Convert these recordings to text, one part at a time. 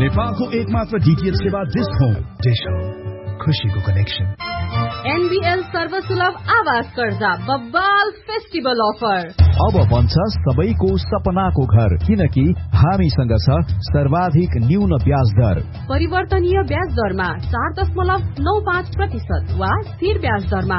नेपालको एकमात्र डीटीएच सेवा डिश होम। डिश होम, खुशीको कनेक्सन। एनबीएल सर्वसुलभ आवास कर्जा बब्बाल फेस्टिभल अफर। अब बन्छ सबैको सपनाको घर, किनकि हामीसँग छ सर्वाधिक न्यून ब्याज दर। परिवर्तनीय ब्याज दरमा 4.95% वा स्थिर ब्याज दरमा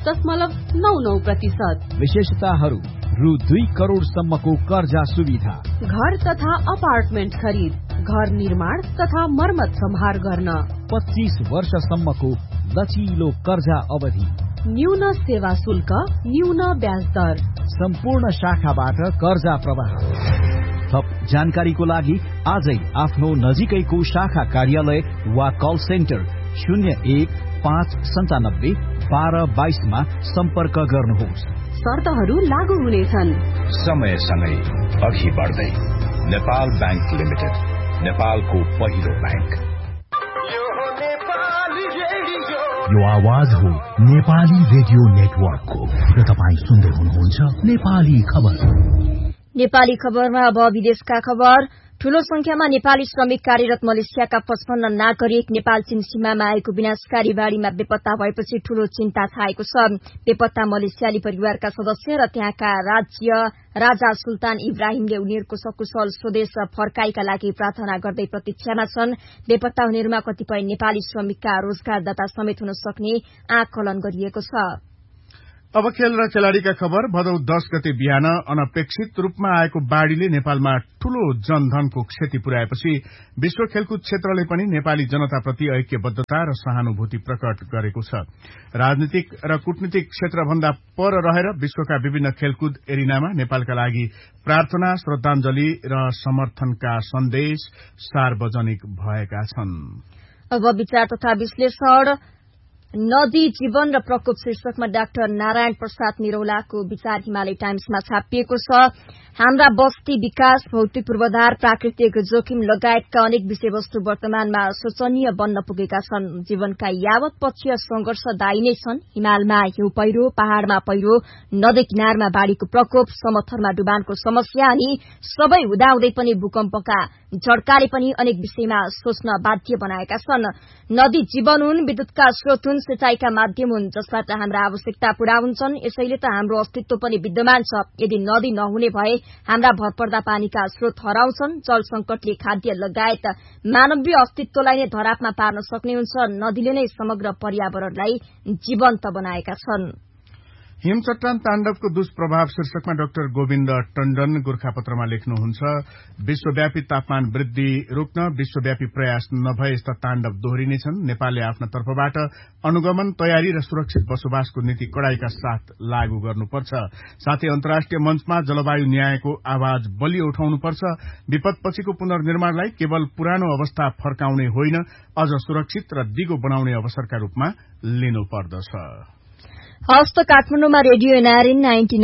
5.99%। विशेषताहरू: रु 2 करोड़ सम्मको कर्जा सुविधा, घर तथा अपार्टमेन्ट खरिद, घर निर्माण तथा मर्मत सम्हार गर्न, 25 वर्षसम्मको लचिलो कर्जा अवधि, न्यून सेवा शुल्क, न्यून ब्याज दर, सम्पूर्ण शाखाबाट कर्जा प्रवाह। थप जानकारीको लागि आजै आफ्नो नजिकैको शाखा कार्यालय वा कल सेन्टर 0159721222 मा सम्पर्क गर्नुहोस्। शर्तहरू लागू हुनेछन्। समयसँगै अघि बढ्दै नेपाल बैंक लिमिटेड, नेपालको पहिलो बैंक। यो आवाज हो नेपाली रेडियो नेटवर्कको र तपाईँ सुन्दै हुनुहुन्छ नेपाली खबर। नेपाली खबरमा अब विदेशका खबर। ठूलो संख्यामा नेपाली श्रमिक कार्यरत मलेसियाका 55 नागरिक नेपाल चीन सीमामा आएको विनाशकारी बाढ़ीमा बेपत्ता भएपछि ठूलो चिन्ता छाएको छ। बेपत्ता मलेसियाली परिवारका सदस्य र त्यहाँका राजा सुल्तान इब्राहिमले उनीहरूको सकुशल स्वदेश फर्काईका लागि प्रार्थना गर्दै प्रतीक्षामा छन्। बेपत्ता हुनेहरूमा कतिपय नेपाली श्रमिकका रोजगारदाता समेत हुन सक्ने आकलन गरिएको छ। अब खेल र खेलाड़ीका खबर। भदौ 10 गते बिहान अनपेक्षित रूपमा आएको बाढ़ीले नेपालमा ठूलो जनधनको क्षति पुर्याएपछि विश्व खेलकुद क्षेत्रले पनि नेपाली जनताप्रति ऐक्यबद्धता र सहानुभूति प्रकट गरेको छ। राजनीतिक र कूटनीतिक क्षेत्रभन्दा पर रहेर विश्वका विभिन्न खेलकुद एरिनामा नेपालका लागि प्रार्थना, श्रद्धांजलि र समर्थनका सन्देश सार्वजनिक भएका छन्। अब विचार तथा विश्लेषण। नदी जीवन र प्रकोप शीर्षकमा डाक्टर नारायण प्रसाद निरौलाको विचार हिमालय टाइम्समा छापिएको छ। हाम्रा बस्ती विकास, भौतिक पूर्वाधार, प्राकृतिक जोखिम लगायतका अनेक विषयवस्तु वर्तमानमा शोचनीय बन्न पुगेका छन्। जीवनका यावत पक्षीय संघर्षदायी नै छन्। हिमालमा हिउँ पहिरो, पहाड़मा पहिरो, नदी किनारमा बाढ़ीको प्रकोप, समथरमा डुबानको समस्या अनि सबै हुँदाहुँदै पनि भूकम्पका झड्काले पनि अनेक विषयमा सोच्न बाध्य बनाएका छन्। नदी जीवन हुन्, विद्युतका स्रोत हुन्, सिंचाईका माध्यम हुन्, जसबाट हाम्रा आवश्यकता पूरा हुन्छन्। यसैले त हाम्रो अस्तित्व पनि विद्यमान छ। यदि नदी नहुने भए हाम्रा भरपर्दा पानीका स्रोत हराउँछन्। जल संकटले खाद्य लगायत मानवीय अस्तित्वलाई नै धरापमा पार्न सक्ने हुन्छ। नदीले नै समग्र पर्यावरणलाई जीवन्त बनाएका छन्। हिमचट्टान ताण्डवको दुष्प्रभाव शीर्षकमा डाक्टर गोविन्द टण्डन गोर्खापत्रमा लेख्नुहुन्छ, विश्वव्यापी तापमान वृद्धि रोक्न विश्वव्यापी प्रयास नभए यस्ता ताण्डव दोहोरिनेछन्। नेपालले आफ्ना तर्फबाट अनुगमन, तयारी र सुरक्षित बसोबासको नीति कड़ाईका साथ लागू गर्नुपर्छ। साथै अन्तर्राष्ट्रिय मञ्चमा जलवायु न्यायको आवाज बलियो उठाउनुपर्छ। विपदपछिको पुनर्निर्माणलाई केवल पुरानो अवस्था फर्काउने होइन, अझ सुरक्षित र दिगो बनाउने अवसरका रूपमा लिनुपर्दछ। हस्त काठमाडौँमा रेडियो एनआरएन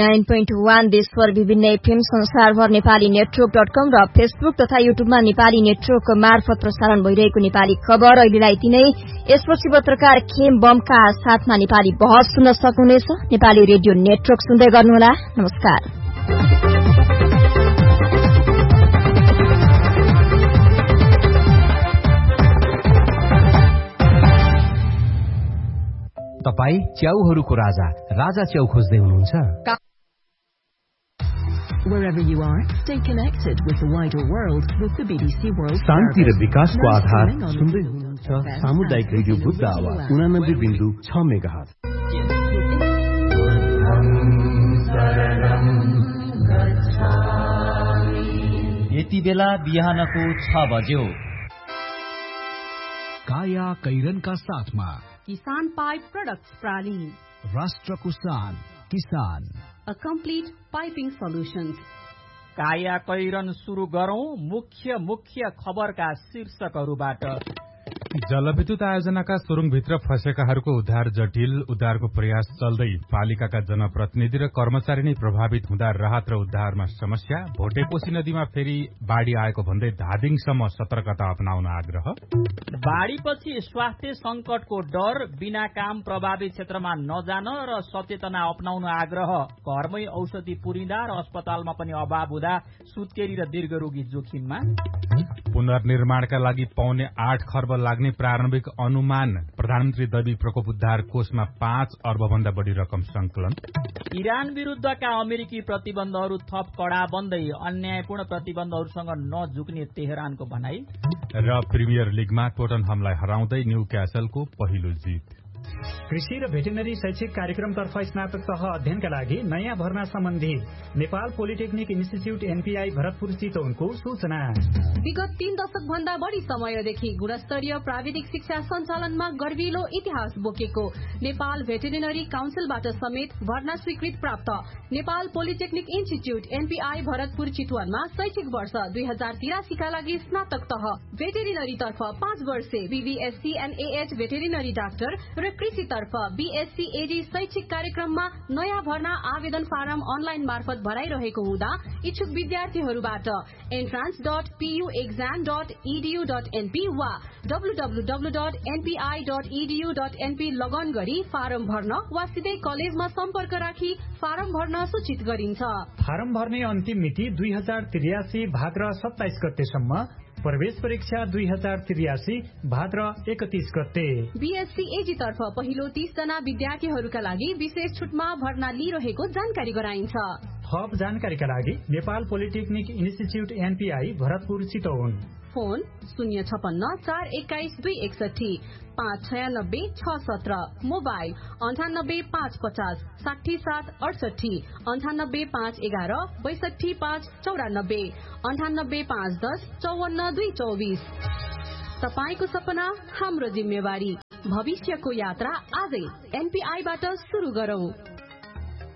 99.1 देशभर विभिन्न एफएम, संसारभर नेपाली नेटवर्क.com र फेसबुक तथा युट्युबमा नेपाली नेटवर्क मार्फत प्रसारण भइरहेको नेपाली खबर अहिलेलाई तिनै। यसपछि पत्रकार खेम बमका साथमा नेपाली बहस सुन्न सक्नुहुनेछ। नेपाली रेडियो नेटवर्क सुन्दै गर्नुहोला। नमस्कार। तपाई च्याउहरूको राजा राजा च्याउ खोज्दै हुनुहुन्छ? Wherever you are, stay connected with the wider world with the BBC World शान्ति र विकासको आधार सुन्दै हुनुहुन्छ सामुदायिक रेडियो बुद्ध आवाज 89.6 मेगाहर्ज। यति बेला बिहानको 6 बज्यो। काया कैरनका साथमा किसान पाइप प्रोडक्ट्स प्राली, राष्ट्रको शान किसान, अ कम्प्लिट पाइपिङ सल्युशन्स। काया कैरन सुरु गरौं मुख्य खबरका शीर्षकहरूबाट। जलविद्युत आयोजनाका सुरुङभित्र फँसेकाहरूको उद्धार जटिल, उद्धारको प्रयास चल्दै। पालिकाका जनप्रतिनिधि र कर्मचारी नै प्रभावित हुँदा राहत र उद्धारमा समस्या। भोटेकोशी नदीमा फेरि बाढ़ी आएको भन्दै धादिङसम्म सतर्कता अपनाउन आग्रह। बाढ़ीपछि स्वास्थ्य संकटको डर, बिना काम प्रभावित क्षेत्रमा नजान र सचेतना अपनाउन आग्रह। घरमै औषधि पुरिँदा र अस्पतालमा पनि अभाव हुँदा सुत्केरी र दीर्घरोगी जोखिममा। पुनर्निर्माणका लागि पाउने 8 खर्ब लाग्ने प्रारम्भिक अनुमान। प्रधानमन्त्री दैवी प्रकोप उद्धार कोषमा 5 अर्ब भन्दा बढी रकम संकलन। इरान विरूद्धका अमेरिकी प्रतिबन्धहरू थप कड़ा बन्दै अन्यायपूर्ण प्रतिबन्धहरूसँग नझुक्ने तेहरानको भनाई। र प्रिमियर लिगमा टोटनहमलाई हराउँदै न्यू क्यासलको पहिलो जित। कृषि र भेटेनरी शैक्षिक कार्यक्रमतर्फ स्नातक तह अध्ययनका लागि नयाँ भर्ना सम्बन्धी Nepal polytechnic institute NPI Bharatpur चितवनको सूचना। विगत 3 दशक भन्दा बढी समयदेखि गुणस्तरीय प्राविधिक शिक्षा सञ्चालनमा गर्विलो इतिहास बोकेको नेपाल भेटेरिनरी काउन्सिलबाट समेत भर्ना स्वीकृत प्राप्त Nepal polytechnic institute NPI Bharatpur चितवनमा शैक्षिक वर्ष 2083 का लागि स्नातक तह भेटेरिनरी तर्फ 5 वर्षे बीबीएससी एनएएच भेटेरिनरी डाक्टर र कृषितर्फ बीएससी एडी शैक्षिक कार्यक्रममा नयाँ भर्ना आवेदन फारम अनलाइन मार्फत भराइरहेको हुँदा इच्छुक विद्यार्थीहरूबाट entrance.puexam.edu.np वा www.npi.edu.np लगन गरी फारम भर्न वा सिधै कलेजमा सम्पर्क राखी फारम भर्न सूचित गरिन्छ। फारम भर्ने अन्तिम मिति 2083 भाद्र 27 गतेसम्म। प्रवेश परीक्षा 2083 भाद्र 31 गते। बीएससी एजी तर्फ पहिलो 30 जना विद्यार्थीहरूका लागि विशेष छुटमा भर्ना लिइरहेको जानकारी गराइन्छ। थप जानकारीका लागि Nepal polytechnic institute NPI Bharatpur Chitwan. Phone 056-421-261 596-617। Mobile 98-550 6768 98-511-62594 98-510 54-224। तपाईको सपना हाम्रो जिम्मेवारी। भविष्यको यात्रा आजै एनपीआईबाट सुरु गरौं।